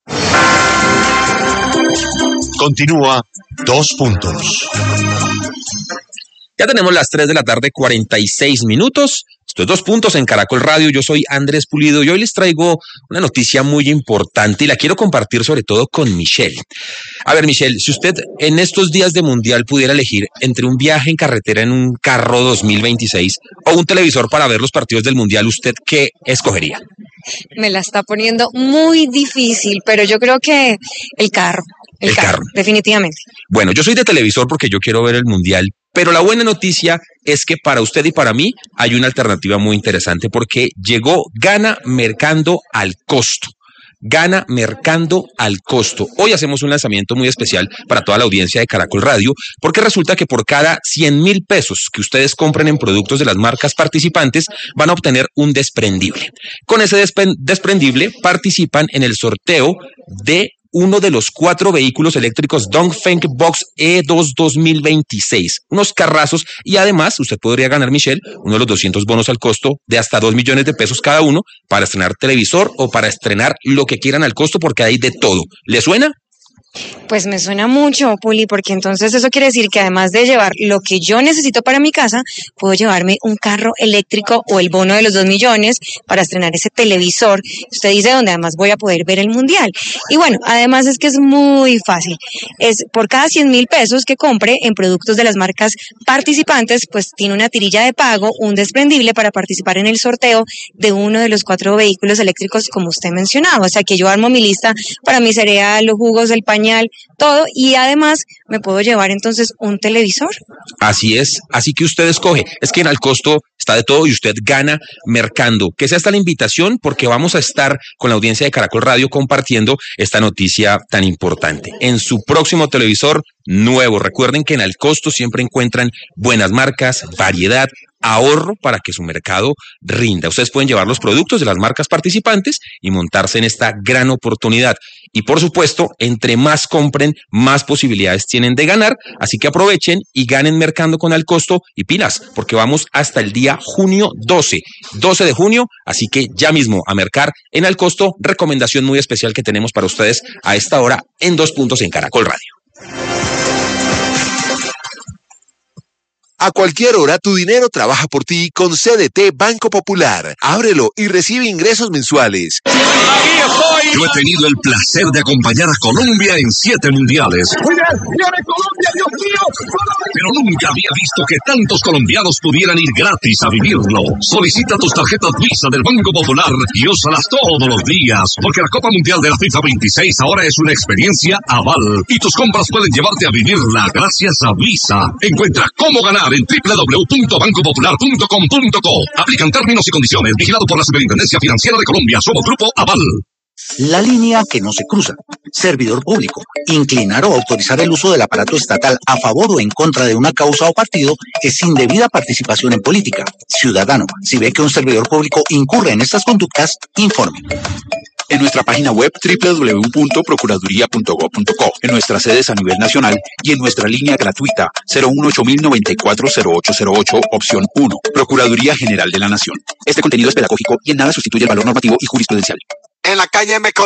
S15: Continúa 2 puntos.
S27: Ya tenemos las 3:46 p.m.
S3: Esto es 2 Puntos en Caracol Radio. Yo soy Andrés Pulido y hoy les traigo una noticia muy importante y la quiero compartir sobre todo con Michelle. A ver, Michelle, si usted en estos días de Mundial pudiera elegir entre un viaje en carretera en un carro 2026 o un televisor para ver los partidos del Mundial, ¿usted qué escogería?
S7: Me la está poniendo muy difícil, pero yo creo que el carro. El carro, definitivamente.
S3: Bueno, yo soy de televisor porque yo quiero ver el Mundial, pero la buena noticia es que para usted y para mí hay una alternativa muy interesante porque llegó Gana Mercando al Costo. Gana Mercando al Costo. Hoy hacemos un lanzamiento muy especial para toda la audiencia de Caracol Radio, porque resulta que por cada 100,000 pesos que ustedes compren en productos de las marcas participantes, van a obtener un desprendible. Con ese desprendible participan en el sorteo de uno de los 4 vehículos eléctricos Dongfeng Box E2 2026, unos carrazos, y además usted podría ganar, Michelle, uno de los 200 bonos al costo de hasta 2 millones de pesos cada uno para estrenar televisor o para estrenar lo que quieran al costo, porque hay de todo. ¿Le suena?
S7: Pues me suena mucho, Puli, porque entonces eso quiere decir que además de llevar lo que yo necesito para mi casa, puedo llevarme un carro eléctrico o el bono de los 2 millones para estrenar ese televisor. Usted dice donde además voy a poder ver el Mundial. Y bueno, además es que es muy fácil. Es por cada 100,000 pesos que compre en productos de las marcas participantes, pues tiene una tirilla de pago, un desprendible para participar en el sorteo de uno de los 4 vehículos eléctricos como usted mencionaba. O sea que yo armo mi lista para mi cereal, los jugos, el pañal, todo, y además me puedo llevar entonces un televisor.
S3: Así es, así que usted escoge. Es que en al costo está de todo y usted gana mercando. Que sea esta la invitación, porque vamos a estar con la audiencia de Caracol Radio compartiendo esta noticia tan importante. En su próximo televisor nuevo, recuerden que en al costo siempre encuentran buenas marcas, variedad, ahorro para que su mercado rinda. Ustedes pueden llevar los productos de las marcas participantes y montarse en esta gran oportunidad. Y por supuesto, entre más compren, más posibilidades tienen de ganar. Así que aprovechen y ganen mercando con al costo y pilas, porque vamos hasta el día junio 12 de junio. Así que ya mismo a mercar en al costo. Recomendación muy especial que tenemos para ustedes a esta hora en 2 Puntos en Caracol Radio.
S15: A cualquier hora tu dinero trabaja por ti con CDT Banco Popular. Ábrelo y recibe ingresos mensuales.
S5: Yo he tenido el placer de acompañar a Colombia en 7 mundiales. Pero nunca había visto que tantos colombianos pudieran ir gratis a vivirlo. Solicita tus tarjetas Visa del Banco Popular y úsalas todos los días, porque la Copa Mundial de la FIFA 26 ahora es una experiencia aval. Y tus compras pueden llevarte a vivirla gracias a Visa. Encuentra cómo ganar en www.bancopopular.com.co. Aplican términos y condiciones. Vigilado por la Superintendencia Financiera de Colombia. Somos Grupo Aval.
S9: La línea que no se cruza. Servidor público. Inclinar o autorizar el uso del aparato estatal a favor o en contra de una causa o partido es indebida participación en política. Ciudadano, si ve que un servidor público incurre en estas conductas, informe. En nuestra página web www.procuraduría.gov.co, en nuestras sedes a nivel nacional y en nuestra línea gratuita 018-094-0808, opción 1, Procuraduría General de la Nación. Este contenido es pedagógico y en nada sustituye el valor normativo y jurisprudencial.
S15: En la calle me